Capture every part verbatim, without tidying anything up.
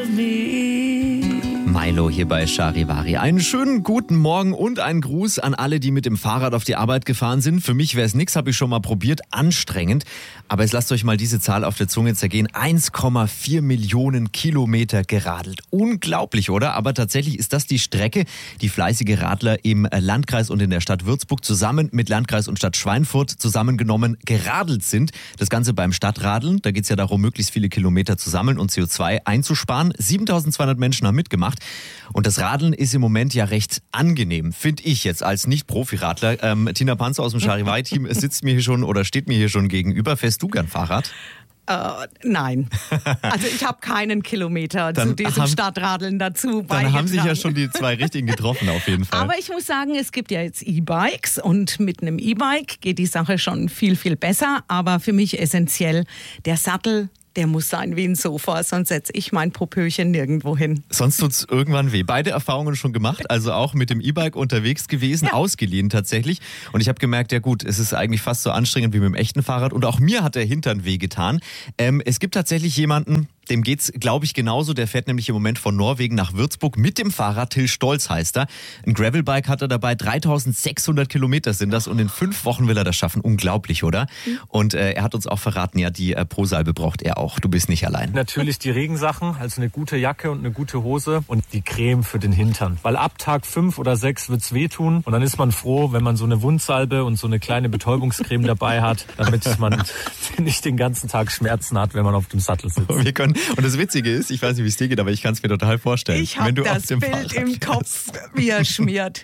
Milo hier bei Charivari. Einen schönen guten Morgen und einen Gruß an alle, die mit dem Fahrrad auf die Arbeit gefahren sind. Für mich wäre es nix, habe ich schon mal probiert, anstrengend. Aber jetzt lasst euch mal diese Zahl auf der Zunge zergehen. eins Komma vier Millionen Kilometer geradelt. Unglaublich, oder? Aber tatsächlich ist das die Strecke, die fleißige Radler im Landkreis und in der Stadt Würzburg zusammen mit Landkreis und Stadt Schweinfurt zusammengenommen geradelt sind. Das Ganze beim Stadtradeln. Da geht es ja darum, möglichst viele Kilometer zu sammeln und C O zwei einzusparen. siebentausendzweihundert Menschen haben mitgemacht. Und das Radeln ist im Moment ja recht angenehm, finde ich jetzt als Nicht-Profi-Radler. Ähm, Tina Panzer aus dem Charivari-Team sitzt mir hier schon oder steht mir hier schon gegenüber. Fährst du gern Fahrrad? Äh, nein. Also ich habe keinen Kilometer Dann zu diesem haben, Stadtradeln dazu Dann haben sich ja schon die zwei Richtigen getroffen auf jeden Fall. Aber ich muss sagen, es gibt ja jetzt E-Bikes und mit einem E-Bike geht die Sache schon viel, viel besser. Aber für mich essentiell der Sattel. Der muss sein wie ein Sofa, sonst setze ich mein Popöchen nirgendwo hin. Sonst tut's irgendwann weh. Beide Erfahrungen schon gemacht, also auch mit dem E-Bike unterwegs gewesen, ja. Ausgeliehen tatsächlich. Und ich habe gemerkt, ja gut, es ist eigentlich fast so anstrengend wie mit dem echten Fahrrad. Und auch mir hat der Hintern wehgetan. Ähm, es gibt tatsächlich jemanden, dem geht's, glaube ich, genauso. Der fährt nämlich im Moment von Norwegen nach Würzburg mit dem Fahrrad. Till Stolz heißt er. Ein Gravelbike hat er dabei. dreitausendsechshundert Kilometer sind das. Und in fünf Wochen will er das schaffen. Unglaublich, oder? Mhm. Und äh, er hat uns auch verraten, ja, die äh, Pro-Salbe braucht er auch. Du bist nicht allein. Natürlich die Regensachen, also eine gute Jacke und eine gute Hose und die Creme für den Hintern. Weil ab Tag fünf oder sechs wird's wehtun. Und dann ist man froh, wenn man so eine Wundsalbe und so eine kleine Betäubungscreme dabei hat, damit man nicht den ganzen Tag Schmerzen hat, wenn man auf dem Sattel sitzt. Wir können Und das Witzige ist, ich weiß nicht, wie es dir geht, aber ich kann es mir total vorstellen. Ich habe das Bild Fahrrad im Kopf, wie er schmiert.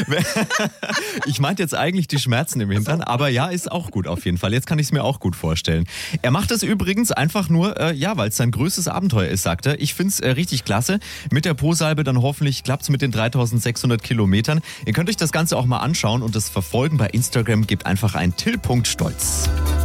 Ich meinte jetzt eigentlich die Schmerzen im Hintern, aber ja, ist auch gut auf jeden Fall. Jetzt kann ich es mir auch gut vorstellen. Er macht es übrigens einfach nur, äh, ja, weil es sein größtes Abenteuer ist, sagt er. Ich finde es äh, richtig klasse. Mit der Pro-Salbe dann hoffentlich klappt es mit den dreitausendsechshundert Kilometern. Ihr könnt euch das Ganze auch mal anschauen und das verfolgen bei Instagram. Gebt einfach ein till punkt stolz.